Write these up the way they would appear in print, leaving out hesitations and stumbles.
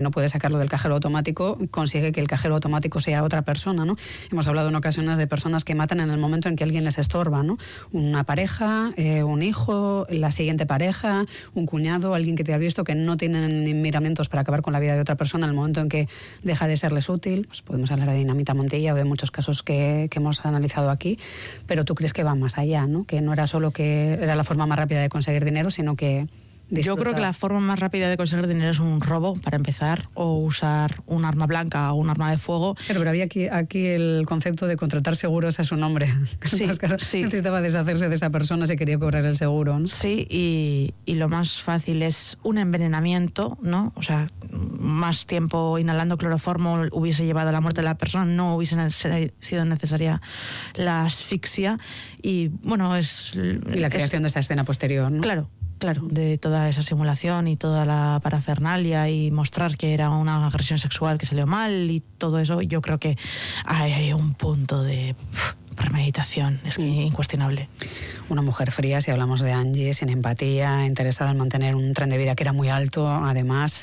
no puede sacarlo del cajero automático, consigue que el cajero automático sea otra persona, ¿no? Hemos hablado en ocasiones de personas que matan en el momento en que alguien les estorba, ¿no? Una pareja, un hijo, la siguiente pareja, un cuñado, alguien que te ha visto que no tienen ni miramientos para acabar con la vida de otra persona en el momento en que deja de serles útil. Pues podemos hablar de Dinamita Montilla o de muchos casos que hemos analizado aquí, pero tú crees que va más allá, ¿no? Que no era solo que era la forma más rápida de conseguir dinero, sino que Yo creo que la forma más rápida de conseguir dinero es un robo, para empezar, o usar un arma blanca o un arma de fuego. Pero había aquí el concepto de contratar seguros a su nombre. Sí, claro, sí. Necesitaba deshacerse de esa persona si quería cobrar el seguro, ¿no? Sí, y lo más fácil es un envenenamiento, ¿no? O sea, más tiempo inhalando cloroformo hubiese llevado a la muerte de la persona, no hubiese sido necesaria la asfixia. Y bueno, y la creación de esa escena posterior, ¿no? Claro, de toda esa simulación y toda la parafernalia y mostrar que era una agresión sexual que salió mal y todo eso, yo creo que hay un punto de premeditación, es que incuestionable. Una mujer fría, si hablamos de Angie, sin empatía, interesada en mantener un tren de vida que era muy alto. Además,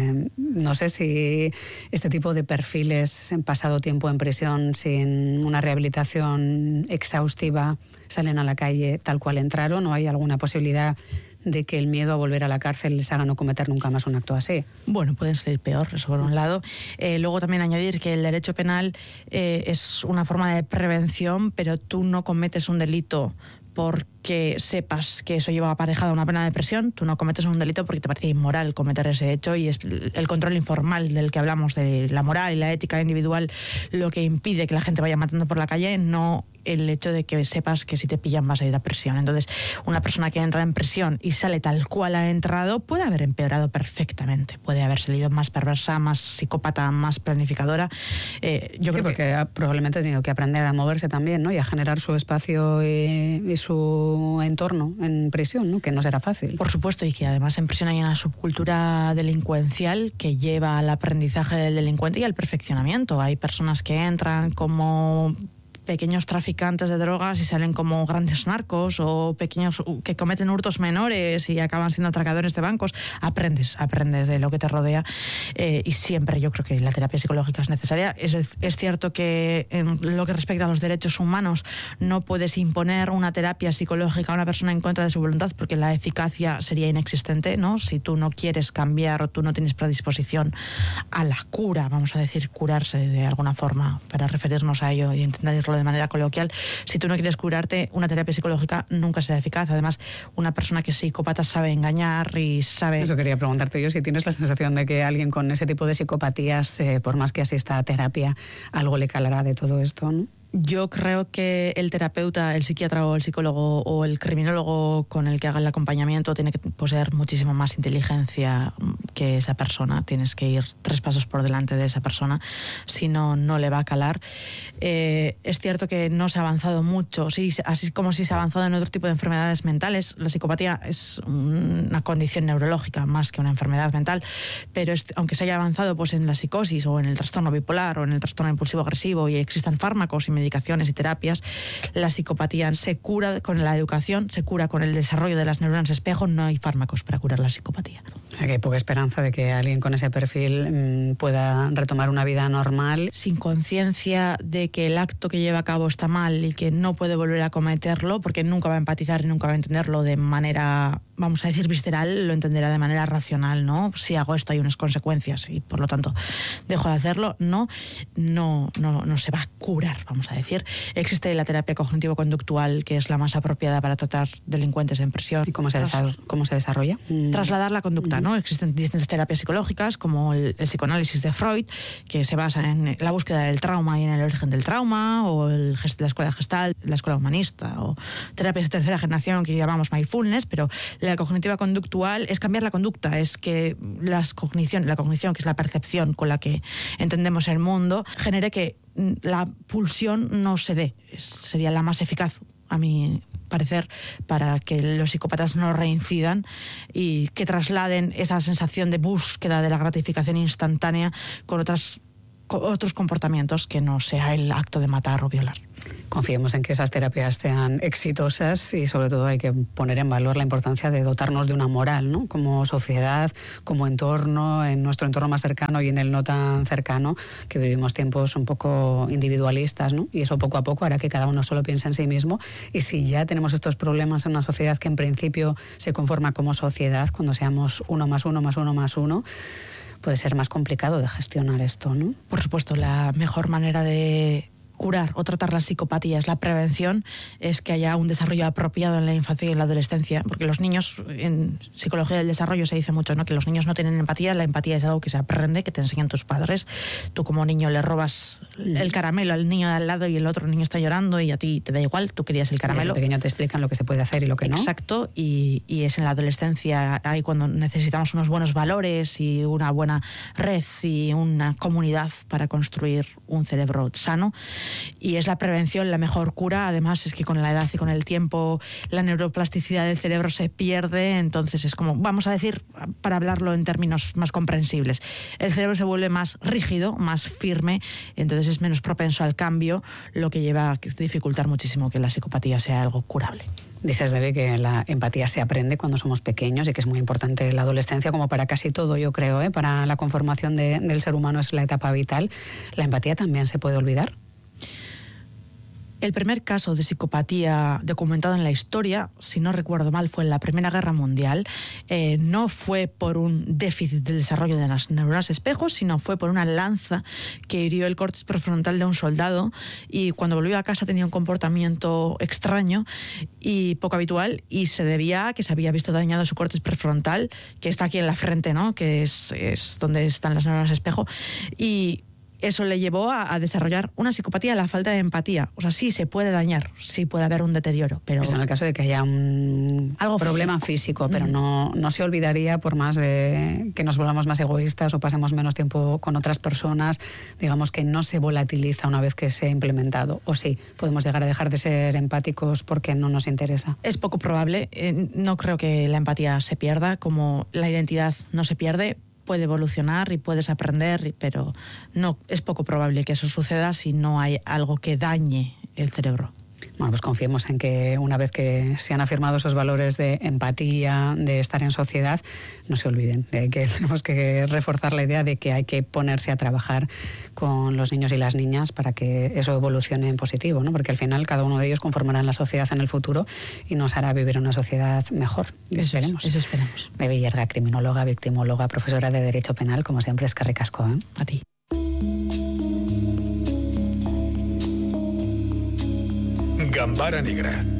no sé si este tipo de perfiles, pasado tiempo en prisión, sin una rehabilitación exhaustiva, salen a la calle tal cual entraron, ¿o hay alguna posibilidad de que el miedo a volver a la cárcel les haga no cometer nunca más un acto así? Bueno, pueden salir peor, eso por un lado. Luego también añadir que el derecho penal es una forma de prevención, pero tú no cometes un delito porque sepas que eso lleva aparejada una pena de prisión. Tú no cometes un delito porque te parece inmoral cometer ese hecho, y es el control informal del que hablamos, de la moral y la ética individual, lo que impide que la gente vaya matando por la calle, no el hecho de que sepas que si te pillan vas a ir a prisión. Entonces, una persona que entra en prisión y sale tal cual ha entrado puede haber empeorado perfectamente, puede haber salido más perversa, más psicópata, más planificadora. Yo creo porque probablemente ha tenido que aprender a moverse también, ¿no? Y a generar su espacio y su entorno en prisión, ¿no? Que no será fácil. Por supuesto, y que además en prisión hay una subcultura delincuencial que lleva al aprendizaje del delincuente y al perfeccionamiento. Hay personas que entran como pequeños traficantes de drogas y salen como grandes narcos, o pequeños que cometen hurtos menores y acaban siendo atracadores de bancos. Aprendes de lo que te rodea, y siempre yo creo que la terapia psicológica es necesaria. Es cierto que en lo que respecta a los derechos humanos no puedes imponer una terapia psicológica a una persona en contra de su voluntad, porque la eficacia sería inexistente, ¿no? Si tú no quieres cambiar o tú no tienes predisposición a la cura, vamos a decir curarse de alguna forma para referirnos a ello y entenderlo de manera coloquial, si tú no quieres curarte, una terapia psicológica nunca será eficaz. Además, una persona que es psicópata sabe engañar y sabe... Eso quería preguntarte yo, si tienes la sensación de que alguien con ese tipo de psicopatías, por más que asista a terapia, algo le calará de todo esto, ¿no? Yo creo que el terapeuta, el psiquiatra o el psicólogo o el criminólogo con el que haga el acompañamiento tiene que poseer muchísimo más inteligencia que esa persona. Tienes que ir 3 pasos por delante de esa persona, si no, no le va a calar. Es cierto que no se ha avanzado mucho, sí, así como si se ha avanzado en otro tipo de enfermedades mentales. La psicopatía es una condición neurológica más que una enfermedad mental, pero aunque se haya avanzado pues en la psicosis o en el trastorno bipolar o en el trastorno impulsivo agresivo y existan fármacos y medicaciones y terapias, la psicopatía se cura con la educación, se cura con el desarrollo de las neuronas espejo. No hay fármacos para curar la psicopatía. O sea que hay poca esperanza de que alguien con ese perfil pueda retomar una vida normal. Sin conciencia de que el acto que lleva a cabo está mal y que no puede volver a cometerlo, porque nunca va a empatizar y nunca va a entenderlo de manera, vamos a decir, visceral, lo entenderá de manera racional, ¿no? Si hago esto hay unas consecuencias y por lo tanto dejo de hacerlo. No se va a curar, vamos a decir. Existe la terapia cognitivo-conductual, que es la más apropiada para tratar delincuentes en prisión. ¿Y cómo se desarrolla? Trasladar la conducta, ¿no? Existen distintas terapias psicológicas, como el psicoanálisis de Freud, que se basa en la búsqueda del trauma y en el origen del trauma, o la escuela Gestalt, la escuela humanista, o terapias de tercera generación que llamamos mindfulness. Pero la cognitiva conductual es cambiar la conducta, es que la cognición, que es la percepción con la que entendemos el mundo, genere que la pulsión no se dé. Sería la más eficaz, a mi parecer, para que los psicópatas no reincidan y que trasladen esa sensación de búsqueda de la gratificación instantánea con otros comportamientos que no sea el acto de matar o violar. Confiemos en que esas terapias sean exitosas y sobre todo hay que poner en valor la importancia de dotarnos de una moral, ¿no? Como sociedad, como entorno, en nuestro entorno más cercano y en el no tan cercano, que vivimos tiempos un poco individualistas, ¿no? Y eso poco a poco hará que cada uno solo piense en sí mismo. Y si ya tenemos estos problemas en una sociedad que en principio se conforma como sociedad, cuando seamos 1 más 1 más 1 más 1, puede ser más complicado de gestionar esto, ¿no? Por supuesto, la mejor manera de curar o tratar la psicopatía es la prevención, es que haya un desarrollo apropiado en la infancia y en la adolescencia, porque los niños, en psicología del desarrollo se dice mucho, ¿no?, que los niños no tienen empatía. La empatía es algo que se aprende, que te enseñan tus padres. Tú como niño le robas el caramelo al niño de al lado y el otro niño está llorando y a ti te da igual, tú querías el caramelo. Desde pequeño te explican lo que se puede hacer y lo que no. Exacto, y es en la adolescencia ahí cuando necesitamos unos buenos valores y una buena red y una comunidad para construir un cerebro sano. Y es la prevención la mejor cura. Además es que con la edad y con el tiempo la neuroplasticidad del cerebro se pierde, entonces es como, vamos a decir, para hablarlo en términos más comprensibles, el cerebro se vuelve más rígido, más firme, entonces es menos propenso al cambio, lo que lleva a dificultar muchísimo que la psicopatía sea algo curable. Dices, Debbie, que la empatía se aprende cuando somos pequeños y que es muy importante la adolescencia, como para casi todo, yo creo, ¿eh? Para la conformación del ser humano es la etapa vital. ¿La empatía también se puede olvidar? El primer caso de psicopatía documentado en la historia, si no recuerdo mal, fue en la Primera Guerra Mundial. No fue por un déficit del desarrollo de las neuronas espejo, sino fue por una lanza que hirió el córtex prefrontal de un soldado, y cuando volvió a casa tenía un comportamiento extraño y poco habitual, y se debía a que se había visto dañado su córtex prefrontal, que está aquí en la frente, ¿no?, que es donde están las neuronas espejo, y eso le llevó a desarrollar una psicopatía, la falta de empatía. O sea, sí se puede dañar, sí puede haber un deterioro, pero... Eso en el caso de que haya un problema físico, pero no se olvidaría, por más de que nos volvamos más egoístas o pasemos menos tiempo con otras personas, digamos que no se volatiliza una vez que se ha implementado. O sí, podemos llegar a dejar de ser empáticos porque no nos interesa. Es poco probable. No creo que la empatía se pierda, como la identidad no se pierde. Puede evolucionar y puedes aprender, pero no, es poco probable que eso suceda si no hay algo que dañe el cerebro. Bueno, pues confiemos en que una vez que se han afirmado esos valores de empatía, de estar en sociedad, no se olviden de que tenemos que reforzar la idea de que hay que ponerse a trabajar con los niños y las niñas para que eso evolucione en positivo, ¿no? Porque al final cada uno de ellos conformará la sociedad en el futuro y nos hará vivir una sociedad mejor. Eso esperemos. Debbie Llerga, criminóloga, victimóloga, profesora de Derecho Penal, como siempre, eskerrik asko, ¿eh? A ti. Gambara Negra.